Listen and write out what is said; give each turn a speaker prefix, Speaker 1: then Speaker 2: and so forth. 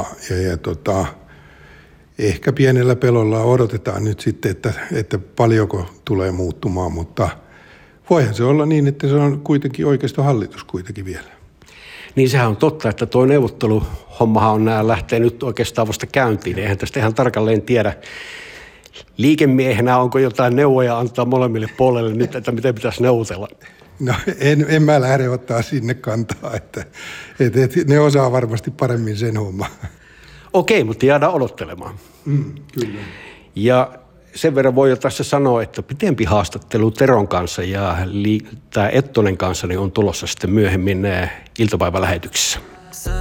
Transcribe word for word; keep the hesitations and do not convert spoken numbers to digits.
Speaker 1: ja, ja tota, ehkä pienellä pelolla odotetaan nyt sitten, että, että paljonko tulee muuttumaan, mutta voihan se olla niin, että se on kuitenkin oikeistohallitus kuitenkin vielä.
Speaker 2: Niin sehän on totta, että tuo neuvotteluhommahan on nämä lähtee nyt oikeastaan vasta käyntiin. Eihän tästä ihan tarkalleen tiedä liikemiehenä, onko jotain neuvoja antaa molemmille puolelle nyt, että miten pitäisi neuvotella.
Speaker 1: No en, en mä lähde ottaa sinne kantaa, että, että, että ne osaa varmasti paremmin sen homman.
Speaker 2: Okei, mutta jäädään odottelemaan.
Speaker 1: Mm, kyllä.
Speaker 2: Ja sen verran voi jo tässä sanoa, että pitempi haastattelu Teron kanssa ja li- tämä Ettonen kanssa niin on tulossa sitten myöhemmin iltapäivälähetyksessä.